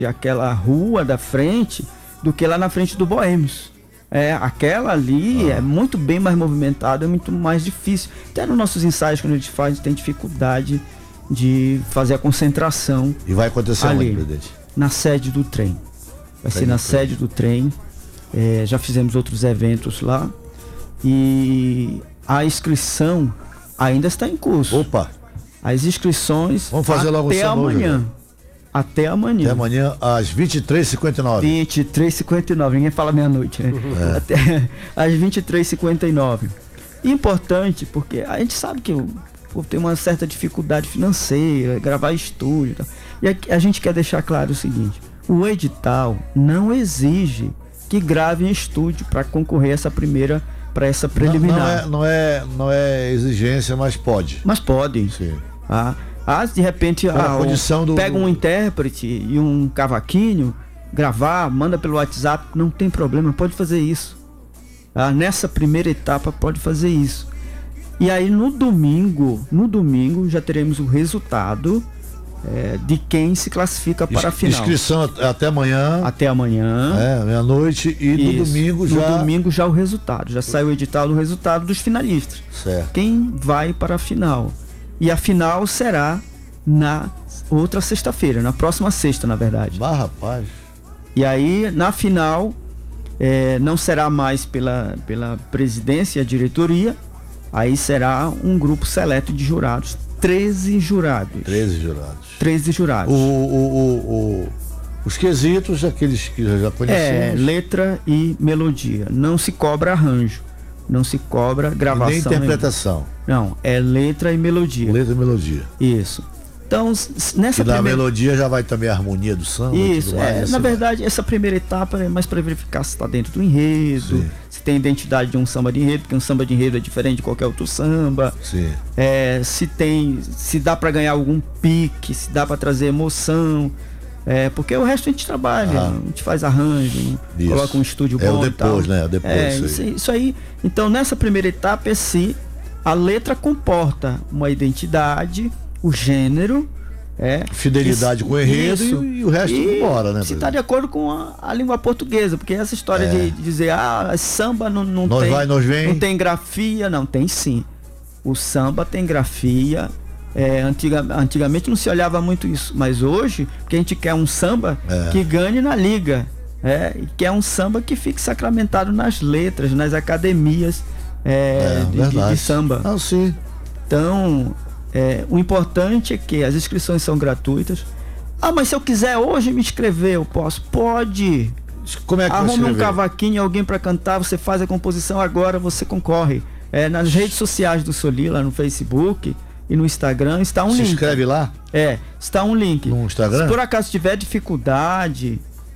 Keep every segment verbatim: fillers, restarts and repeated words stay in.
aquela rua da frente do que lá na frente do Boêmios. É, aquela ali ah. é muito bem mais movimentada, é muito mais difícil. Até nos nossos ensaios, quando a gente faz, a gente tem dificuldade de fazer a concentração. E vai acontecer ali, onde, presidente? Na sede do trem. Vai ser na sede do trem. É, já fizemos outros eventos lá. E a inscrição ainda está em curso. Opa! As inscrições Vamos fazer logo até amanhã. Hoje, até amanhã. Até amanhã às vinte e três e cinquenta e nove. vinte e três e cinquenta e nove. Ninguém fala meia-noite, né? É. Até às vinte e três e cinquenta e nove. Importante porque a gente sabe que por ter uma certa dificuldade financeira, gravar estúdio e tal. E a, a gente quer deixar claro o seguinte: o edital não exige que grave em estúdio para concorrer a essa primeira, para essa preliminar. Não, não, é, não, é, não é exigência, mas pode. Mas pode. Sim. Ah, ah, de repente ah, a condição do, pega um intérprete e um cavaquinho, gravar, manda pelo WhatsApp, não tem problema, pode fazer isso. Ah, nessa primeira etapa pode fazer isso. E aí no domingo, no domingo já teremos o resultado é, de quem se classifica para a final. Inscrição até amanhã. Até amanhã. É, meia-noite e no Isso. domingo já. No domingo já o resultado, já saiu o edital do resultado dos finalistas. Certo. Quem vai para a final. E a final será na outra sexta-feira, na próxima sexta, na verdade. Bah, rapaz. E aí, na final, é, não será mais pela, pela presidência e a diretoria, aí será um grupo seleto de jurados, treze jurados. treze jurados. treze jurados. O, o, o, o, os quesitos, aqueles que já conhecemos. É, letra e melodia. Não se cobra arranjo. Não se cobra gravação. E nem interpretação. Não, é letra e melodia. Letra e melodia. Isso. Então, nessa e na primeira... melodia já vai também a harmonia do samba. Isso, mais, é, assim na vai. verdade, essa primeira etapa é mais para verificar se está dentro do enredo, Sim. se tem identidade de um samba de enredo, porque um samba de enredo é diferente de qualquer outro samba. Sim. É, se tem, se dá para ganhar algum pique, se dá para trazer emoção. É, porque o resto a gente trabalha, ah. a gente faz arranjo, isso. Coloca um estúdio é bom o depois, e tal. né? Depois, é, isso, isso, aí. isso aí. Então, nessa primeira etapa é se a letra comporta uma identidade, o gênero, é, fidelidade isso, com o enredo isso, e, e o resto e embora, né? Se está de acordo com a, a língua portuguesa, porque essa história é. de, de dizer, ah, samba não, não nós tem, vai, nós vem. não tem grafia, não, tem sim. O samba tem grafia. É, antiga, antigamente não se olhava muito isso, mas hoje, porque a gente quer um samba é. que ganhe na liga, é, e quer um samba que fique sacramentado nas letras, nas academias é, é, de, de, de samba. Ah, sim. Então, é, o importante é que as inscrições são gratuitas. Ah, mas se eu quiser hoje me inscrever, eu posso? Pode. Como é que Arrume um cavaquinho, alguém para cantar, você faz a composição agora, você concorre. É, nas redes sociais do Soli, lá no Facebook e no Instagram, está um Se link. Se inscreve lá? É, está um link. No Instagram? Se por acaso tiver dificuldade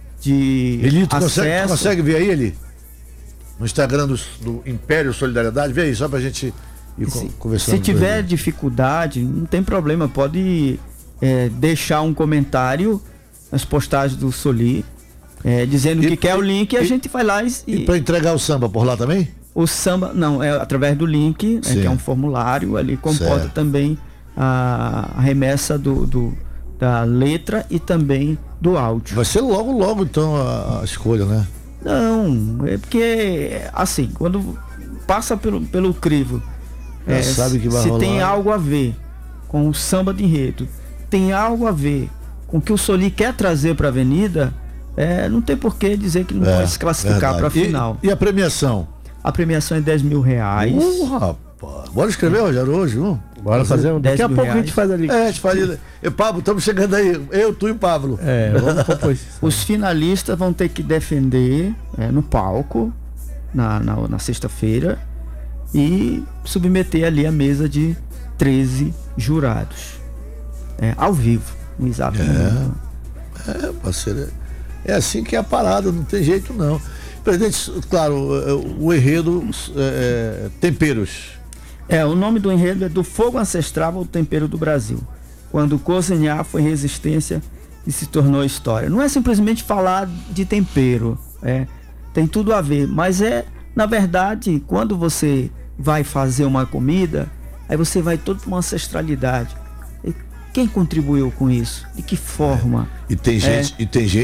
de Elito, acesso... consegue, consegue ver aí, Eli? No Instagram do, do Império Solidariedade, vê aí, só pra gente ir se, conversando. Se tiver dificuldade, não tem problema, pode é, deixar um comentário nas postagens do Soli, é, dizendo e, que quer e, o link e a gente vai lá e... E pra entregar o samba por lá também? O samba, não, é através do link, é, que é um formulário, ali comporta certo. também a, a remessa do, do, da letra e também do áudio. Vai ser logo, logo então a, a escolha, né? Não, é porque, assim, quando passa pelo, pelo crivo, é, sabe que vai se rolar. tem algo a ver com o samba de enredo, tem algo a ver com o que o Soli quer trazer para a avenida, é, não tem por que dizer que não é, pode se classificar para a final. E, e a premiação? A premiação é dez mil reais. Uh, rapaz. Bora escrever, Rogério, hoje, vamos? Bora fazer um. Daqui a pouco reais. a gente faz ali. É, a gente faz ali. E Pablo, estamos chegando aí. Eu, tu e o Pablo. É, vamos compor. Os finalistas vão ter que defender é, no palco, na, na, na sexta-feira, e submeter ali a mesa de treze jurados. É, ao vivo, no exato momento. É, é, parceiro. É assim que é a parada, não tem jeito não. Presidente, claro, o enredo é, temperos. É, o nome do enredo é Do Fogo Ancestral ao Tempero do Brasil. Quando cozinhar foi resistência e se tornou história. Não é simplesmente falar de tempero, é, tem tudo a ver, mas é, na verdade, quando você vai fazer uma comida, aí você vai toda uma ancestralidade. E Quem contribuiu com isso? De que forma? É. E tem gente, é. e tem gente